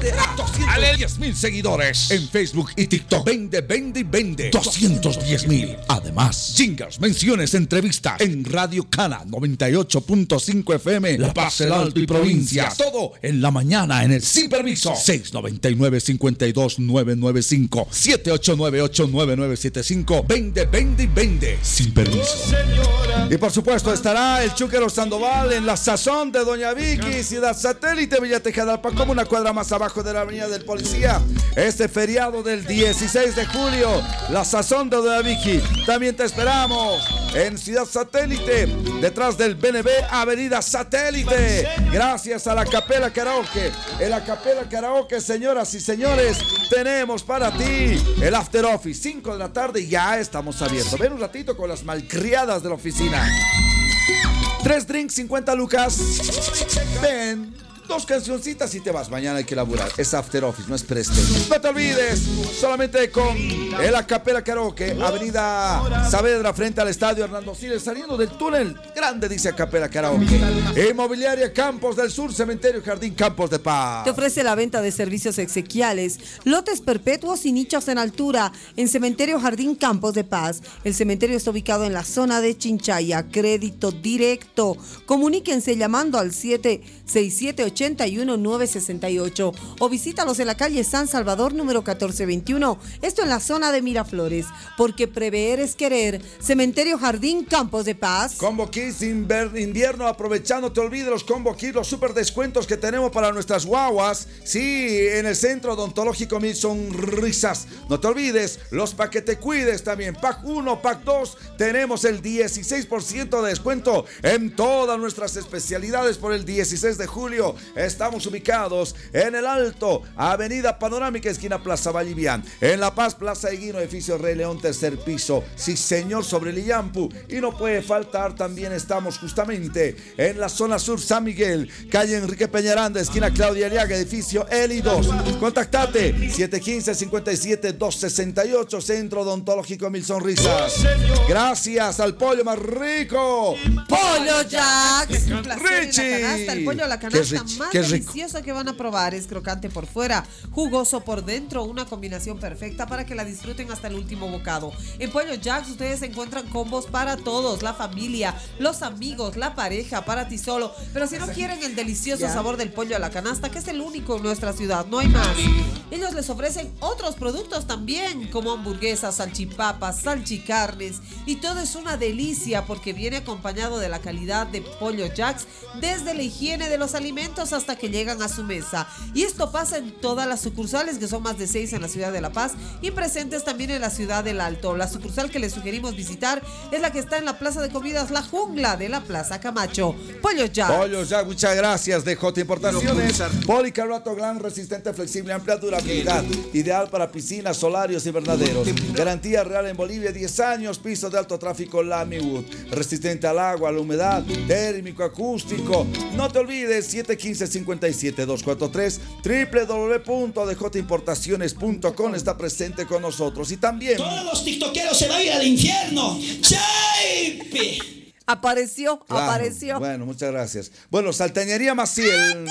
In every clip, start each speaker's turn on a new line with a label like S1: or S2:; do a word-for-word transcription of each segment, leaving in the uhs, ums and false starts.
S1: vende a doscientos diez mil seguidores en Facebook y TikTok. Vende, vende y vende doscientos diez mil. Además, jingles, menciones, entrevistas en Radio Cana noventa y ocho punto cinco F M, La Paz, el Alto y provincia. Todo en la mañana en el Sin Permiso. seis nueve nueve, cinco dos, nueve nueve cinco, siete ocho nueve ocho, nueve nueve siete cinco. Vende, vende y vende sin permiso. Y por supuesto estará el Chúquero Sandoval en la sazón de Doña Vicky, Ciudad Satélite, Villa Tejalpa, como una cuadra más abajo de la Avenida del Policía. Este feriado del dieciséis de julio, la sazón de Doña Vicky. También te esperamos en Ciudad Satélite, detrás del B N B, Avenida Satélite. Gracias a la Capela Karaoke. En la Capela Karaoke, señoras y señores, tenemos para ti el After Office, cinco de la tarde, ya estamos abiertos. Ven un ratito con las malcriadas de la oficina. Tres drinks, cincuenta lucas. Ven, dos cancioncitas y te vas. Mañana hay que laburar. Es After Office, no es preste. No te olvides, solamente con el Acapella Karaoke, Avenida Saavedra, frente al Estadio Hernando Siles, saliendo del túnel grande, dice Acapella Karaoke. Inmobiliaria Campos del Sur, Cementerio Jardín Campos de Paz.
S2: Te ofrece la venta de servicios exequiales, lotes perpetuos y nichos en altura en Cementerio Jardín Campos de Paz. El cementerio está ubicado en la zona de Chinchaya. Crédito directo. Comuníquense llamando al siete seis siete, ocho uno nueve seis ocho o visítalos en la calle San Salvador número catorce veintiuno. Esto en la zona de Miraflores, porque prever es querer. Cementerio Jardín Campos de Paz.
S1: Combo Kids invierno, aprovechando, te olvides los Combo Kids, los super descuentos que tenemos para nuestras guaguas. Sí, en el Centro Odontológico Mil Sonrisas. No te olvides, los pa' que te cuides también. Pack uno, Pack dos, tenemos el dieciséis por ciento de descuento en todas nuestras especialidades por el dieciséis de julio. Estamos ubicados en el Alto, Avenida Panorámica, esquina Plaza Vallivian. En La Paz, Plaza Higuino, edificio Rey León, tercer piso. Sí, señor, sobre el Illampu. Y no puede faltar, también estamos justamente en la zona sur, San Miguel, calle Enrique Peñaranda, esquina Claudia Aliaga, edificio Eli dos. Contactate, siete uno cinco, cinco siete, dos seis ocho, Centro Odontológico Mil Sonrisas. Gracias al pollo más rico,
S2: Pollo Jack. Es un placer.
S1: Richie.
S2: En la canasta, el pollo a la canasta más
S1: Qué
S2: delicioso que van a probar. Es crocante por fuera, jugoso por dentro, una combinación perfecta para que la disfruten hasta el último bocado. En Pollo Jacks ustedes encuentran combos para todos, la familia, los amigos, la pareja, para ti solo. Pero si no quieren el delicioso yeah. sabor del pollo a la canasta, que es el único en nuestra ciudad, no hay más. Ellos les ofrecen otros productos también, como hamburguesas, salchipapas, salchicarnes, y todo es una delicia porque viene acompañado de la calidad de Pollo Jacks, desde la higiene de los alimentos hasta que llegan a su mesa. Y esto pasa en todas las sucursales, que son más de seis en la ciudad de La Paz y presentes también en la ciudad del Alto. La sucursal que les sugerimos visitar es la que está en la Plaza de Comidas La Jungla de la Plaza Camacho. Pollo Jack.
S1: Pollo Jack, muchas gracias. D J Importaciones. Policarbonato Gran, resistente, flexible, amplia durabilidad. Ideal para piscinas, solarios y invernaderos. Garantía real en Bolivia, diez años. Piso de alto tráfico Lamiwood. Resistente al agua, a la humedad, térmico, acústico. No te olvides, siete uno cinco, cinco siete, dos cuatro tres, doble u doble u doble u punto d j importaciones punto com está presente con nosotros. Y también
S3: todos los tiktokeros se van a ir al infierno. ¡Chaipe!
S2: Apareció,
S1: claro,
S2: apareció.
S1: Bueno, muchas gracias. Bueno, Salteñería Maciel.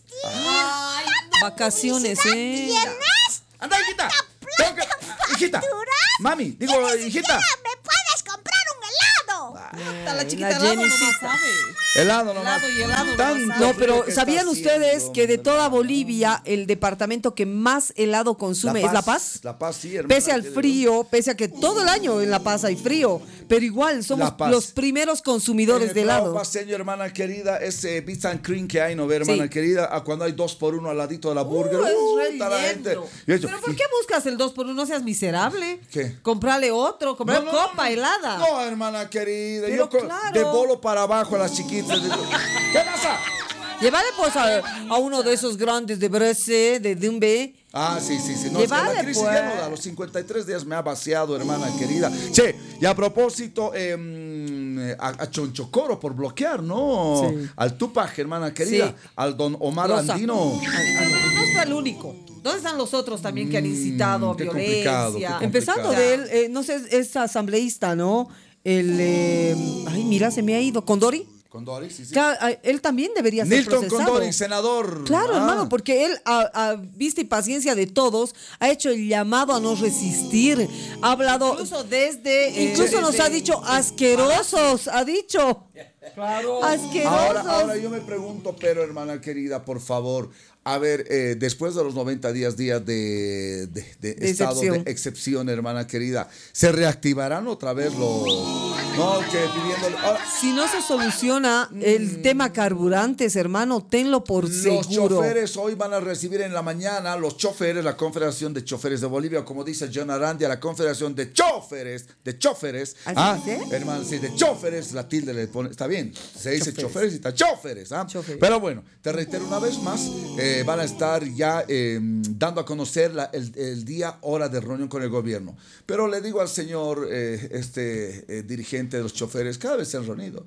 S2: Ay, vacaciones, ¿eh?
S4: ¿Tienes?
S1: Anda, hijita. Tengo que... Hijita. Mami, digo, hijita.
S4: ¿Me puedes comprar un helado?
S2: Ah, la chiquita la helado no sabe.
S1: Helado nomás.
S2: Helado y helado
S1: Tanto
S2: no, pero
S1: que
S2: ¿sabían
S1: está
S2: ustedes
S1: haciendo,
S2: que de
S1: hombre,
S2: toda Bolivia el departamento que más helado consume
S1: La
S2: es La Paz?
S1: La Paz, sí, hermana.
S2: Pese al frío, pese a que todo el año en La Paz hay frío, pero igual somos los primeros consumidores de helado.
S1: La paseño, hermana querida, ese pizza and cream que hay, ¿no ve, hermana sí. querida? A cuando hay dos por uno al ladito de la burger.
S2: Uh, es
S1: uh,
S2: relleno.
S1: la gente.
S2: Pero ¿por qué buscas el dos por uno? No seas miserable.
S1: ¿Qué?
S2: Comprarle otro, comprar no, no, copa
S1: no,
S2: helada.
S1: No, hermana querida.
S2: Pero
S1: Yo
S2: claro.
S1: de bolo para abajo a las chiquitas. ¿Qué pasa?
S2: Llévale pues a, a uno de esos grandes de Bresse, de Dumbe.
S1: Ah, sí, sí, sí. No,
S2: Llévale,
S1: es que la crisis
S2: pues.
S1: ya no da. A los cincuenta y tres días me ha vaciado, hermana querida. Che, y a propósito, eh, a, a Chonchocoro por bloquear, ¿no? Sí. Al Tupac, hermana querida. Sí. Al don Omar
S2: Rosa.
S1: Andino.
S2: No, no fue el único. ¿Dónde están los otros también que han incitado
S1: mm, qué
S2: violencia?
S1: Complicado, qué complicado.
S2: Empezando de él, eh, no sé, es asambleísta, ¿no? El, eh, ay, mira, se me ha ido. ¿Condori?
S5: Condori, sí, sí.
S2: Claro, él también debería ser
S5: Nilton
S2: procesado.
S5: Condori, senador.
S2: Claro,
S5: Ah.
S2: hermano, porque él, a, a vista y paciencia de todos, ha hecho el llamado a no resistir. Ha hablado. Incluso desde. Eh, incluso desde, nos ha dicho asquerosos, ha dicho. Claro. Asquerosos.
S5: Ahora, ahora yo me pregunto, pero hermana querida, por favor. A ver, eh, después de los noventa días, días de, de, de, de estado excepción. de excepción, hermana querida, ¿se reactivarán otra vez los... No, que pidiendo... Ahora,
S2: si no se soluciona el mm, tema carburantes, hermano, tenlo por
S5: los
S2: seguro.
S5: Los choferes hoy van a recibir en la mañana, los choferes, la Confederación de Choferes de Bolivia, como dice John Arandia, la Confederación de Choferes, de Choferes. ¿Ah, hermano, sí, de choferes, la tilde le pone, está bien, se dice choferes, choferes y está choferes, ¿ah? Choferes. Pero bueno, te reitero una vez más, eh, van a estar ya eh, dando a conocer la, el, el día, hora de reunión con el gobierno. Pero le digo al señor, eh, este eh, dirigente de los choferes, cada vez se han reunido.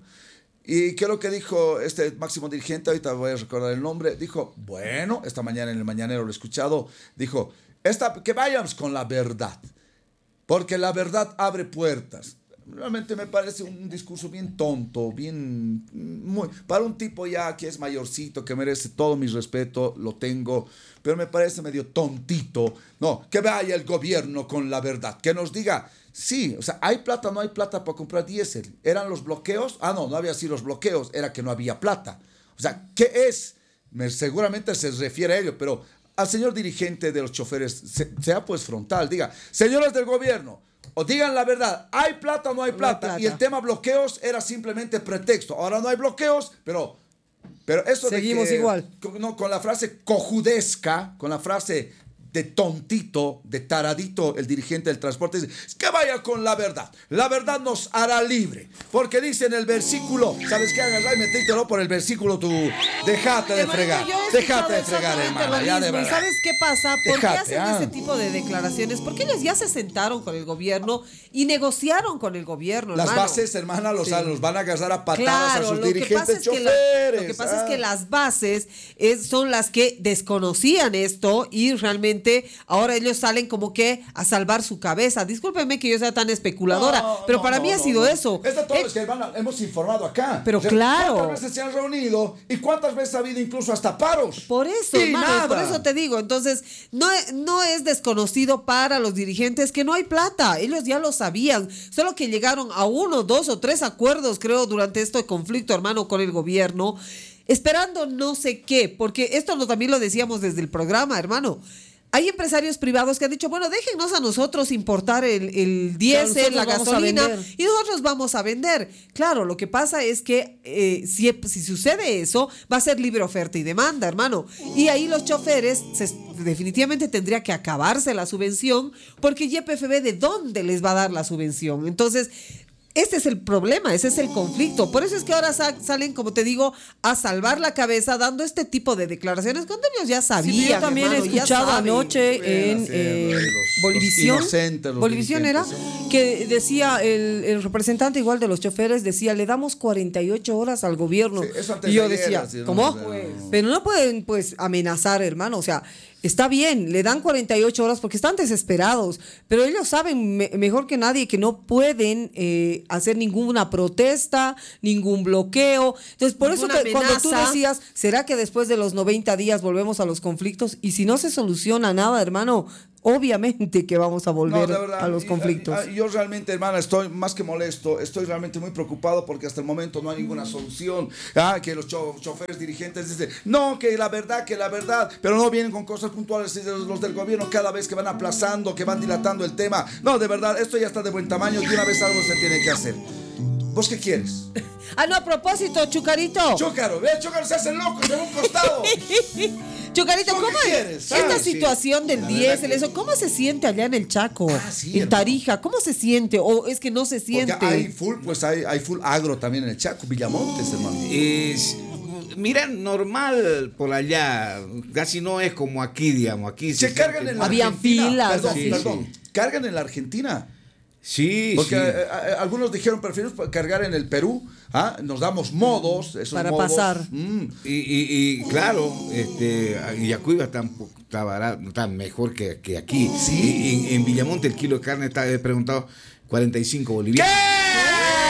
S5: ¿Y qué es lo que dijo este máximo dirigente? Ahorita voy a recordar el nombre. Dijo, bueno, esta mañana en el mañanero lo he escuchado, dijo, esta, que vayamos con la verdad, porque la verdad abre puertas. Realmente me parece un discurso bien tonto, bien muy, para un tipo ya que es mayorcito, que merece todo mi respeto, lo tengo, pero me parece medio tontito. No, que vaya el gobierno con la verdad, que nos diga, sí, o sea, hay plata, no hay plata para comprar diésel. ¿Eran los bloqueos? Ah, no, no había sido los bloqueos, era que no había plata. O sea, ¿qué es? Me, seguramente se refiere a ello, pero al señor dirigente de los choferes, se, sea pues frontal, diga, señores del gobierno, o digan la verdad, ¿hay plata o no hay plata? No hay plata. Y el tema bloqueos era simplemente pretexto. Ahora no hay bloqueos, pero, pero eso
S2: seguimos
S5: de que,
S2: igual.
S5: No, con la frase cojudesca, con la frase de tontito, de taradito, el dirigente del transporte dice, que vaya con la verdad. La verdad nos hará libre. Porque dice en el versículo, ¿sabes qué? Agarrá y metítelo por el versículo tú. Déjate de fregar. Déjate de fregar, hermano. Ya de verdad.
S2: ¿Sabes qué pasa? ¿Por
S5: Déjate,
S2: qué hacen ah. ese tipo de declaraciones? Porque ellos ya se sentaron con el gobierno y negociaron con el gobierno,
S5: Las
S2: hermano.
S5: bases, hermana, los, sí. los van a agarrar a patadas
S2: claro,
S5: a sus
S2: lo
S5: dirigentes
S2: que
S5: choferes.
S2: La, lo que pasa ah. es que las bases es, son las que desconocían esto y realmente ahora ellos salen como que a salvar su cabeza. Discúlpeme que yo sea tan especuladora, no, pero no, para no, mí ha no, sido no. eso.
S5: Es de todos
S2: eh,
S5: los que van a, hemos informado acá.
S2: Pero
S5: o sea,
S2: claro.
S5: ¿Cuántas veces se han reunido y cuántas veces ha habido incluso hasta paros?
S2: Por eso,
S5: y
S2: hermano,
S5: nada.
S2: por eso te digo. Entonces, no, no es desconocido para los dirigentes que no hay plata. Ellos ya lo sabían. Solo que llegaron a uno, dos o tres acuerdos, creo, durante este conflicto, hermano, con el gobierno, esperando no sé qué, porque esto lo, también lo decíamos desde el programa, hermano. Hay empresarios privados que han dicho, bueno, déjennos a nosotros importar el, el diésel, la gasolina, y nosotros vamos a vender. Claro, lo que pasa es que eh, si, si sucede eso, va a ser libre oferta y demanda, hermano. Y ahí los choferes, se, definitivamente tendría que acabarse la subvención, porque Y P F B, ¿de dónde les va a dar la subvención? Entonces, este es el problema, ese es el conflicto. Por eso es que ahora sa- salen, como te digo, a salvar la cabeza dando este tipo de declaraciones cuando ellos ya sabían. Sí, yo
S6: también
S2: hermano,
S6: he escuchado anoche en eh, Bolivisión, Bolivisión era, que decía el, el representante igual de los choferes, decía, le damos cuarenta y ocho horas al gobierno. Sí, eso antes y yo de decía, ayer, así, ¿cómo? No, pues, pero no pueden pues amenazar, hermano, o sea, está bien, le dan cuarenta y ocho horas porque están desesperados, pero ellos saben me- mejor que nadie que no pueden eh, hacer ninguna protesta, ningún bloqueo. Entonces, por
S2: Ninguna
S6: eso te, cuando tú
S2: amenaza.
S6: decías, ¿será que después de los noventa días volvemos a los conflictos? Y si no se soluciona nada, hermano, obviamente que vamos a volver
S5: No, de verdad,
S6: a los
S5: y-
S6: conflictos.
S5: y- y yo realmente, hermana, estoy más que molesto, estoy realmente muy preocupado porque hasta el momento no hay ninguna solución. Ah, que los cho- choferes dirigentes dicen, no, que la verdad, que la verdad, pero no vienen con cosas puntuales los, los del gobierno cada vez que van aplazando, que van dilatando el tema. No, de verdad, esto ya está de buen tamaño y una vez algo se tiene que hacer. ¿Vos qué quieres?
S2: Ah, no, a propósito, Chucarito.
S5: Chúcaro, ve, Chúcaro se hace loco de un costado.
S2: Chucarito,
S5: ¿Tú
S2: ¿cómo
S5: qué
S2: es?
S5: quieres?
S2: Esta
S5: Ah, sí.
S2: situación del
S5: La
S2: diésel,
S5: verdad que-
S2: eso, ¿cómo se siente allá en el Chaco?
S5: Ah, sí,
S2: en
S5: hermano.
S2: Tarija, ¿cómo se siente? ¿O es que no se siente?
S5: Porque hay full, pues hay, hay full agro también en el Chaco, Villamontes, hermano.
S7: Es, mira, normal por allá, casi no es como aquí, digamos. Aquí
S5: Se cargan en la
S2: Habían
S5: Argentina.
S2: filas,
S5: Perdón,
S7: así.
S5: perdón.
S7: Sí,
S5: Cargan en la Argentina.
S7: Sí,
S5: Porque
S7: sí.
S5: eh, eh, algunos dijeron, preferimos cargar en el Perú. ¿Ah? Nos damos modos. Esos
S6: Para
S5: modos.
S6: pasar.
S5: Mm.
S7: Y, y, y claro, este, Yacuiba está, un poco- está barato, está mejor que, que aquí.
S5: Sí.
S7: Y, en, en Villamonte el kilo de carne está, he preguntado, cuarenta y cinco bolivianos.
S5: ¿Qué?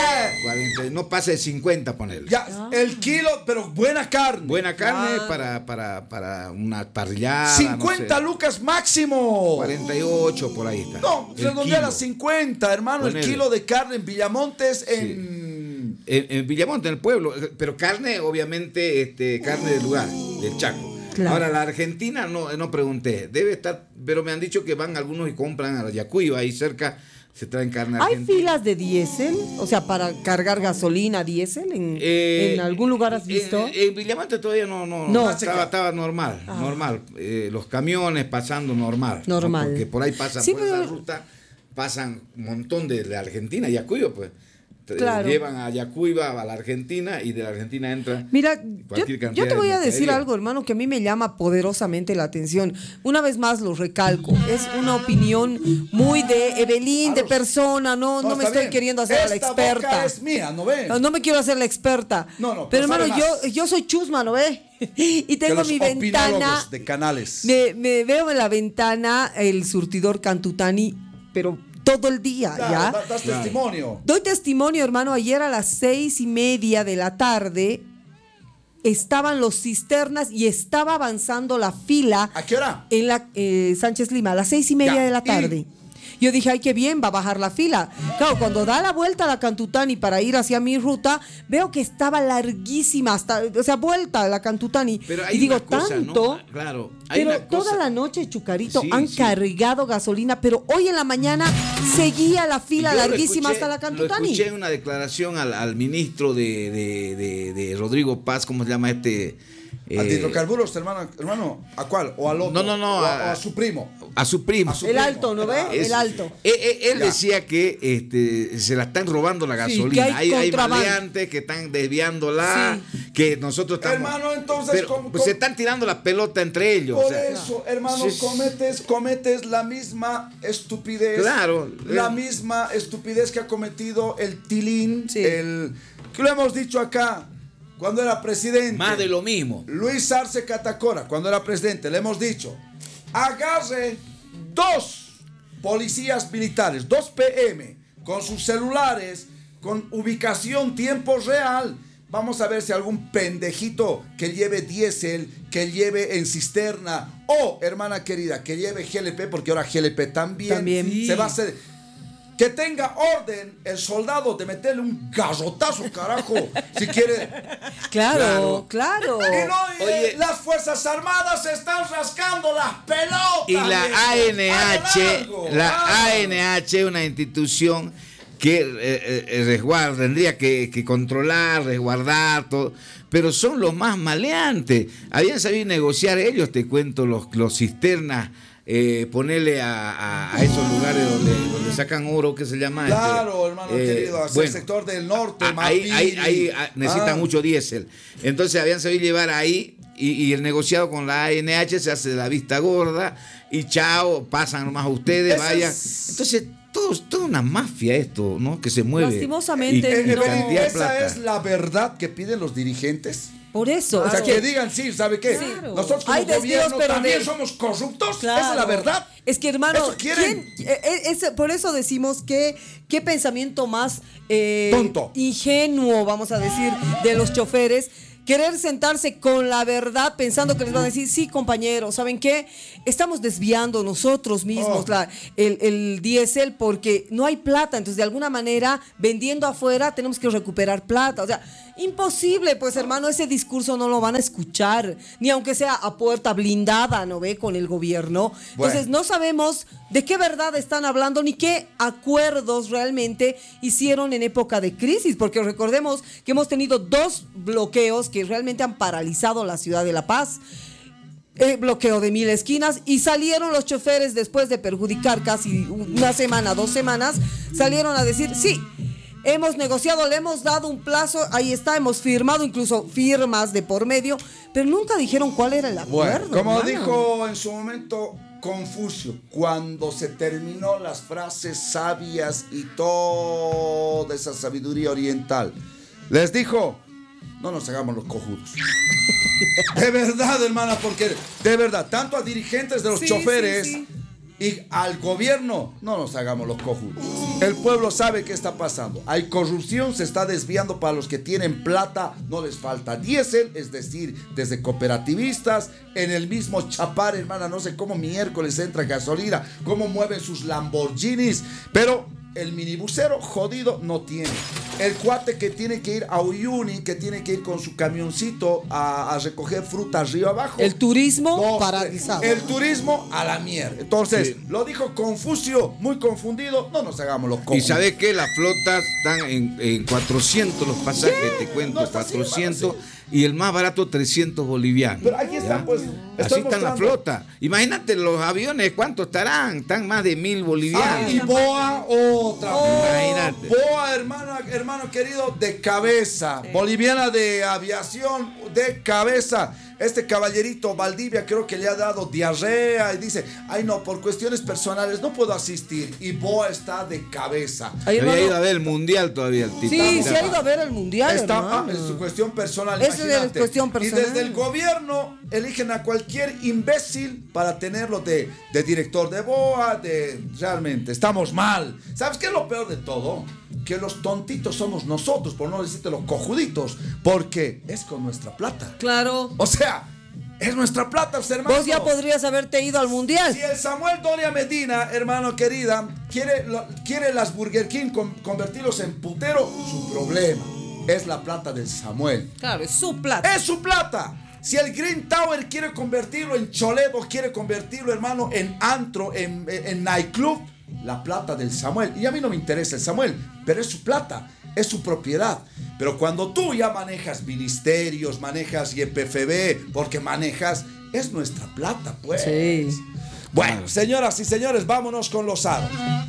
S7: cuarenta, no pasa de cincuenta, ponerle.
S5: Ya, ah. el kilo, pero buena carne.
S7: Buena carne ah. para, para, para una parrillada.
S5: cincuenta no sé. Lucas máximo.
S7: cuarenta y ocho por ahí está.
S5: No, redondea las cincuenta, hermano. Ponele. El kilo de carne en Villamontes, en...
S7: Sí. En, en Villamontes, en el pueblo. Pero carne, obviamente, este, carne del lugar, del Chaco. Claro. Ahora, la Argentina no, no pregunté. Debe estar, pero me han dicho que van algunos y compran a la Yacuiba, ahí cerca. Se traen carne argentina.
S6: ¿Hay filas de diésel? O sea, para cargar gasolina diésel. ¿En, eh, ¿en algún lugar has visto?
S7: En, en Villamonte todavía no, no, no. Estaba, estaba normal, ah. normal. Eh, los camiones pasando normal.
S6: Normal.
S7: ¿no? Porque por ahí pasan, sí, por pero... esa ruta, pasan un montón de, de Argentina, Yacuiba, pues. Claro. Llevan a Yacuiba a la Argentina y de la Argentina entra.
S6: Mira, yo, yo te voy a decir algo, hermano, que a mí me llama poderosamente la atención. Una vez más lo recalco, es una opinión muy de Evelyn, de persona, no, no, no me estoy bien. queriendo hacer
S5: Esta
S6: la experta.
S5: Boca es mía, ¿no ve?
S6: No, no me quiero hacer la experta.
S5: No, no,
S6: pero, pero hermano, yo, yo soy chusma, ¿no ve? Y tengo
S5: los
S6: mi ventana
S5: de canales.
S6: Me, me veo en la ventana el surtidor Cantutani, pero todo el día, claro, ¿ya?
S5: Das claro. testimonio.
S6: Doy testimonio, hermano. Ayer a las seis y media de la tarde estaban los cisternas y estaba avanzando la fila.
S5: ¿A qué hora?
S6: En la eh, Sánchez Lima, a las seis y media ya. de la tarde. ¿Y? Yo dije, ay, qué bien, va a bajar la fila. Claro, cuando da la vuelta a la Cantutani para ir hacia mi ruta, veo que estaba larguísima, hasta, o sea, vuelta a la Cantutani.
S7: Pero hay
S6: y digo,
S7: una cosa,
S6: tanto.
S7: ¿no? Claro. Hay
S6: pero
S7: una cosa.
S6: Toda la noche, Chucarito,
S7: sí,
S6: han
S7: sí.
S6: cargado gasolina, pero hoy en la mañana seguía la fila larguísima
S7: escuché,
S6: hasta la Cantutani.
S7: Lo escuché una declaración al, al ministro de, de, de, de Rodrigo Paz, ¿cómo se llama este?
S5: Eh, ¿Al de hidrocarburos, hermano, hermano? ¿A cuál? ¿O al otro?
S7: No, no, no.
S5: ¿O a, a, a su primo?
S7: A su primo. A su
S6: el
S7: primo.
S6: alto, ¿no ve?
S7: Es,
S6: el alto.
S7: Él, él decía que este, se la están robando la gasolina. Sí,
S6: hay,
S7: hay, hay maleantes que están desviándola, sí. que nosotros estamos...
S5: Hermano, entonces...
S7: Pero,
S5: ¿cómo,
S7: pues, se están tirando la pelota entre ellos.
S5: Por
S7: o sea,
S5: eso, hermano, sí. cometes, cometes la misma estupidez.
S7: Claro.
S5: La eh. misma estupidez que ha cometido el Tilín,
S6: sí.
S5: el... que lo hemos dicho acá. Cuando era presidente.
S7: Más de lo mismo.
S5: Luis Arce Catacora, cuando era presidente, le hemos dicho, agarre dos policías militares, dos P M, con sus celulares, con ubicación tiempo real. Vamos a ver si algún pendejito que lleve diésel, que lleve en cisterna, o, hermana querida, que lleve G L P, porque ahora G L P también,
S6: también. Sí.
S5: se va a hacer... Que tenga orden el soldado de meterle un garrotazo, carajo, si quiere.
S6: Claro, claro.
S5: Y no, y Oye, las Fuerzas Armadas se están rascando las pelotas.
S7: Y la A N H, la
S5: ah.
S7: A N H es una institución que eh, eh, resguarda, tendría que, que controlar, resguardar todo. Pero son los más maleantes. Habían sabido negociar ellos, te cuento, los, los cisternas. Eh, ponerle a, a, a esos lugares donde, donde sacan oro, que se llama
S5: claro,
S7: este,
S5: hermano
S7: eh,
S5: querido, hacia bueno, el sector del norte,
S7: ahí, ahí, ahí necesitan ah. mucho diésel. Entonces habían sabido llevar ahí y, y el negociado con la A N H se hace de la vista gorda y chao, pasan nomás a ustedes, vayan. Es... Entonces todo, toda una mafia esto, ¿no? Que se mueve.
S6: Lastimosamente,
S7: y, y
S6: no.
S5: ¿Esa plata. es la verdad que piden los dirigentes?
S6: Por eso.
S5: O sea,
S6: claro.
S5: que digan, sí, ¿sabe qué? Claro. Nosotros como
S6: Hay desvíos,
S5: gobierno
S6: pero
S5: también
S6: de...
S5: somos corruptos.
S6: Claro.
S5: Esa es la verdad.
S6: Es que, hermano,
S5: ¿Eso quieren?
S6: ¿quién, es, es, por eso decimos que qué pensamiento más eh,
S5: tonto,
S6: ingenuo, vamos a decir, de los choferes. Querer sentarse con la verdad pensando que les van a decir, sí, compañeros, ¿saben qué? Estamos desviando nosotros mismos oh. la, el, el diésel porque no hay plata. Entonces, de alguna manera, vendiendo afuera, tenemos que recuperar plata. O sea, imposible, pues, hermano, ese discurso no lo van a escuchar. Ni aunque sea a puerta blindada, ¿no ve? Con el gobierno. Entonces, bueno. no sabemos de qué verdad están hablando ni qué acuerdos realmente hicieron en época de crisis. Porque recordemos que hemos tenido dos bloqueos que realmente han paralizado la ciudad de La Paz. El bloqueo de Mil Esquinas, y salieron los choferes después de perjudicar casi una semana, dos semanas, salieron a decir, sí, hemos negociado, le hemos dado un plazo, ahí está, hemos firmado incluso firmas de por medio, pero nunca dijeron cuál era el acuerdo.
S5: Bueno, como
S6: hermano.
S5: dijo en su momento Confucio, cuando se terminó las frases sabias y toda esa sabiduría oriental, les dijo, no nos hagamos los cojudos. De verdad, hermana, porque de verdad, tanto a dirigentes de los sí, choferes, sí, sí. Y al gobierno no nos hagamos los cojudos. El pueblo sabe qué está pasando. Hay corrupción, se está desviando para los que tienen plata, no les falta diésel, es decir, desde cooperativistas, en el mismo Chapar, hermana, no sé cómo miércoles entra gasolina, cómo mueven sus Lamborghinis, pero el minibusero jodido no tiene. El cuate que tiene que ir a Uyuni, que tiene que ir con su camioncito a, a recoger fruta arriba abajo.
S6: El turismo
S5: no,
S6: paralizado.
S5: El turismo a la mierda. Entonces, sí. Lo dijo Confucio, muy confundido, no nos hagamos los cojos.
S7: Y sabes que las flotas están en, en cuatrocientos los pasajes, sí, te cuento, no, cuatrocientos. Así, y el más barato trescientos bolivianos.
S5: Pero aquí está, pues.
S7: Así está la flota. Imagínate los aviones, ¿cuántos estarán? Están más de mil bolivianos.
S5: Ah, y Boa, otra.
S7: Oh, imagínate.
S5: Boa, hermana, hermano querido, de cabeza. Sí. Boliviana de aviación, de cabeza. Este caballerito Valdivia creo que le ha dado diarrea y dice, ay no, por cuestiones personales no puedo asistir. Y Boa está de cabeza.
S7: Ahí había ido a ver el mundial todavía el
S6: Titán. Sí, se ha ido a ver el mundial.
S5: Está ah, en su cuestión personal.
S6: Esa es cuestión personal.
S5: Y desde el gobierno eligen a cualquier imbécil para tenerlo de, de director de Boa, de realmente, estamos mal. ¿Sabes qué es lo peor de todo? Que los tontitos somos nosotros, por no decirte los cojuditos, porque es con nuestra plata.
S6: Claro.
S5: O sea, es nuestra plata, hermano.
S6: Vos ya podrías haberte ido al mundial.
S5: Si el Samuel Doria Medina, hermano querida, quiere, quiere las Burger King con, convertirlos en putero, su problema. Es la plata del Samuel.
S6: Claro, es su plata.
S5: Es su plata. Si el Green Tower quiere convertirlo en cholet o quiere convertirlo, hermano, en antro, en, en, en nightclub, la plata del Samuel. Y a mí no me interesa el Samuel, pero es su plata, es su propiedad. Pero cuando tú ya manejas ministerios, manejas Y P F B, porque manejas, es nuestra plata, pues.
S6: Sí.
S5: Bueno, señoras y señores, vámonos con los aros.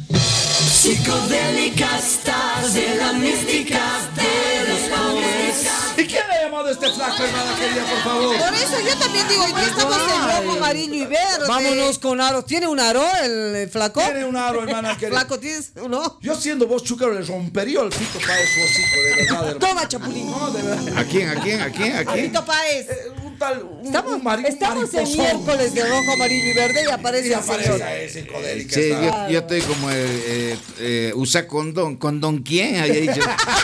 S3: Psicodélicas de la mística de los hombres.
S5: ¿Y quién le ha llamado a este flaco, hermana querida, por favor?
S2: Por eso yo también digo, ya estamos en rojo, amarillo y verde.
S6: Vámonos con aros. ¿Tiene un aro el, el flaco?
S5: Tiene un aro, hermana querida.
S6: ¿Flaco tienes uno?
S5: Yo siendo vos, chúcaro, le rompería el pito para su hocico, de verdad, hermano.
S6: Toma, Chapulín.
S5: No, de verdad.
S7: ¿A quién, a quién, a quién, a quién?
S2: Pito Paez.
S5: Eh, un tal, un,
S6: estamos
S5: un mari,
S6: estamos
S5: un
S6: en miércoles de rojo, amarillo y verde y aparece
S5: y
S6: el
S5: aparece
S6: señor.
S5: ese psicodélica.
S7: Sí, yo, yo estoy como eh, eh, eh, usa condón. ¿Condón quién? Había dicho.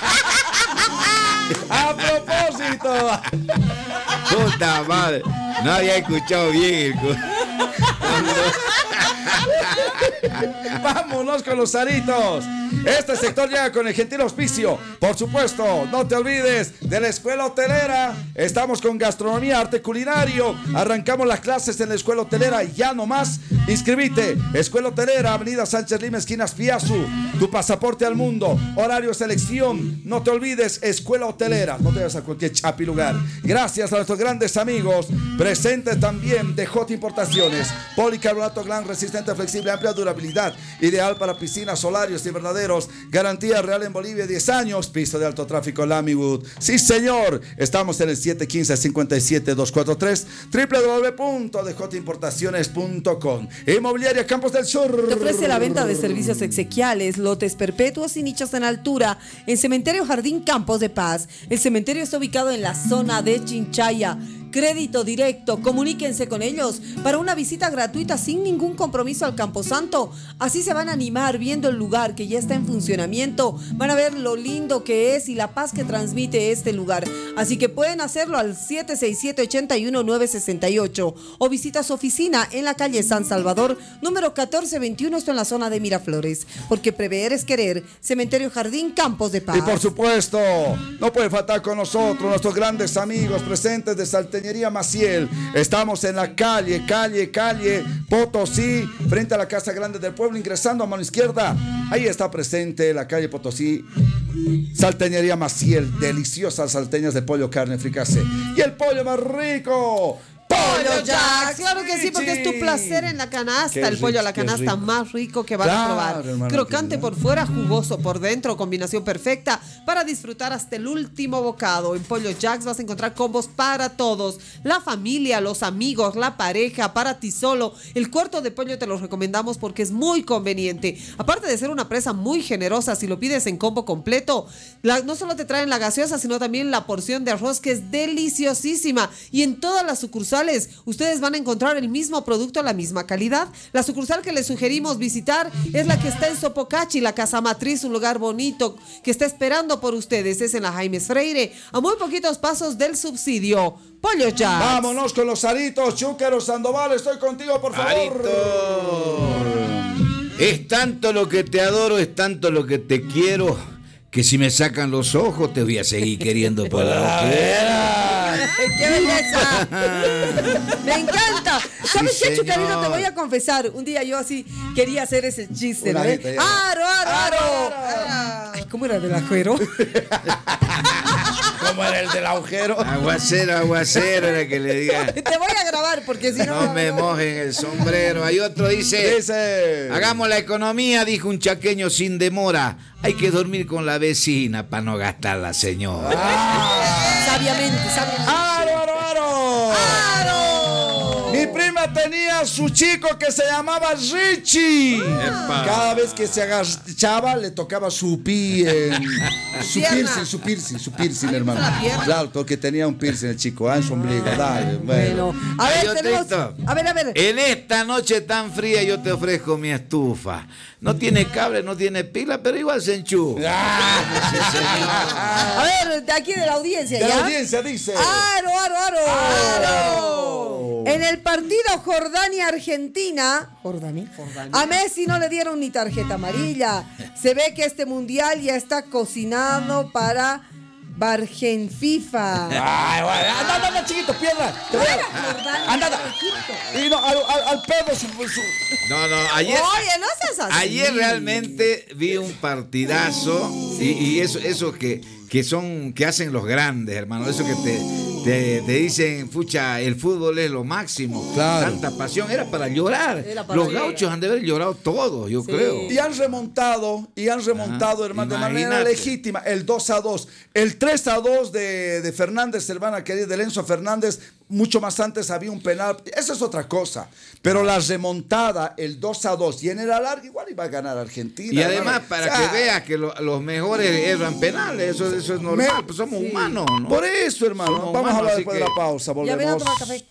S5: A propósito.
S7: Puta madre. No había escuchado bien.
S5: Vámonos con los aritos. Este sector llega con el gentil auspicio, por supuesto, no te olvides de la escuela hotelera. Estamos con gastronomía, arte culinario. Arrancamos las clases en la escuela hotelera, ya no más. Inscribite, escuela hotelera, avenida Sánchez Lima, esquinas Piazzu. Tu pasaporte al mundo, horario selección. No te olvides, escuela hotelera. No te vayas a cualquier chapi lugar. Gracias a nuestros grandes amigos, presentes también de J Importaciones. Policarbonato Glan, resistente, flexible, amplia durabilidad, ideal para piscinas, solarios y verdaderos. Garantía real en Bolivia, diez años. Piso de alto tráfico Lamywood. Sí, señor. Estamos en el siete uno cinco, cinco siete dos cuatro tres, doble u doble u doble u punto d j importaciones punto com. Inmobiliaria Campos del Sur.
S6: Te ofrece la venta de servicios exequiales, lotes perpetuos y nichos en altura en Cementerio Jardín Campos de Paz. El cementerio está ubicado en la zona de Chinchaya. Crédito directo, comuníquense con ellos para una visita gratuita sin ningún compromiso al Camposanto. Así se van a animar viendo el lugar que ya está en funcionamiento. Van a ver lo lindo que es y la paz que transmite este lugar. Así que pueden hacerlo al siete seis siete, ocho uno nueve seis ocho o visita su oficina en la calle San Salvador, número catorce veintiuno, esto en la zona de Miraflores. Porque prever es querer. Cementerio Jardín Campos de Paz.
S5: Y por supuesto, no puede faltar con nosotros nuestros grandes amigos presentes de Salteñería Maciel. Estamos en la calle, calle, calle Potosí, frente a la Casa Grande del Pueblo, ingresando a mano izquierda. Ahí está presente la calle Potosí, Salteñería Maciel. Deliciosas salteñas de pollo, carne, fricase. Y el pollo más rico,
S2: Pollo Jax, claro que sí, porque es tu placer en la canasta. Qué el pollo a la canasta más rico que van claro, a probar. Hermano, crocante por fuera, jugoso por dentro, combinación perfecta para disfrutar hasta el último bocado. En Pollo Jax vas a encontrar combos para todos, la familia, los amigos, la pareja, para ti solo. El cuarto de pollo te lo recomendamos porque es muy conveniente. Aparte de ser una presa muy generosa, si lo pides en combo completo, la, no solo te traen la gaseosa, sino también la porción de arroz que es deliciosísima. Y en todas las sucursales sucursales. Ustedes van a encontrar el mismo producto, la misma calidad. La sucursal que les sugerimos visitar es la que está en Sopocachi, la casa matriz, un lugar bonito que está esperando por ustedes. Es en la Jaimes Freire, a muy poquitos pasos del subsidio. Pollo Jack.
S5: Vámonos con los aritos, Chúquero Sandoval, estoy contigo, por favor.
S7: Arito. Es tanto lo que te adoro, es tanto lo que te quiero, que si me sacan los ojos te voy a seguir queriendo por la boca.
S6: ¡Qué belleza! ¡Me encanta! ¿Sabes
S7: Sí,
S6: qué, Chucarito?
S7: señor.
S6: Te voy a confesar. Un día yo así quería hacer ese chiste, ¿no?
S5: Una
S6: ¿Eh?
S5: arita, ya.
S6: ¡Aro, aro, aro! Ay, ¿cómo era del ajuero?
S5: ¿Cómo era el del agujero?
S7: Aguacero, aguacero, era que le diga.
S6: Te voy a grabar porque si no...
S7: No me mojen el sombrero. Hay otro dice,
S5: Dice.
S7: hagamos la economía, dijo un chaqueño sin demora. Hay que dormir con la vecina para no gastar la señora.
S6: Sabiamente, sabiamente.
S5: ¡Aro, aro, aro!
S6: ¡Aro!
S5: Mi prima tenía su chico que se llamaba Richie.
S7: Epa.
S5: Cada vez que se agachaba le tocaba su pi en- su
S2: Pierna.
S5: piercing, su piercing, su piercing, hermano.
S2: la pierna.
S5: Claro, porque tenía un piercing el chico, ah, en su ombligo. Dale, bueno.
S6: Bueno, a
S7: Hay
S6: ver,
S7: otro
S6: tenemos...
S7: esto.
S6: A ver, a ver.
S7: En esta noche tan fría yo te ofrezco mi estufa. No tiene cable, no tiene pila, pero igual se enchufa.
S6: A ver, de aquí de la audiencia,
S5: De
S6: ¿ya?
S5: la audiencia dice.
S6: ¡Aro, aro, aro!
S5: ¡Aro!
S6: En el partido Jordania-Argentina, Jordania, a Messi no le dieron ni tarjeta amarilla. Se ve que este mundial ya está cocinado para Bargen FIFA.
S5: Ay, bueno, anda, anda, anda, chiquito, pierna. Te voy a-
S6: Jordania,
S5: Anda, anda. Y no, al, al, al pedo su, su-
S7: No, no, ayer,
S6: Oye, no seas así.
S7: ayer realmente vi un partidazo y, y eso, eso que, que son, que hacen los grandes, hermano. Eso que te, te, te dicen, pucha, el fútbol es lo máximo.
S5: Claro.
S7: Tanta pasión, era para llorar.
S6: Era para
S7: los
S6: llorar.
S7: gauchos han de haber llorado todos, yo
S6: Sí.
S7: creo.
S5: Y han remontado, y han remontado,
S7: Ajá,
S5: hermano, de manera
S7: imagínate.
S5: legítima, el dos a dos. El tres a dos de, de Fernández, hermana querida, de Lenzo Fernández, mucho más antes había un penal. Esa es otra cosa. Pero la remontada, el dos a dos, y en el alargue igual iba a ganar Argentina.
S7: Y además,
S5: hermano.
S7: para
S5: O sea,
S7: que veas que lo- los mejores erran penales, eso, eso es normal,
S5: me-
S7: pues somos
S6: sí.
S7: humanos, ¿no?
S5: Por eso, hermano.
S7: Somos
S5: Vamos a
S7: humanos,
S5: hablar
S7: así
S5: después
S7: que-
S5: de la pausa.
S6: Ya ven a
S5: Volvemos.
S6: tomar café.